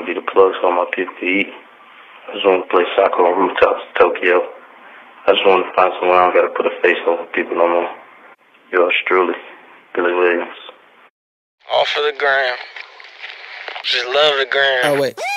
be the plug so all my people can eat. I just want to play soccer on rooftops in Tokyo. I just want to find somewhere I don't got to put a face over people no more. Yours truly, Billy Williams. All for the gram. Just love the gram. Oh, wait.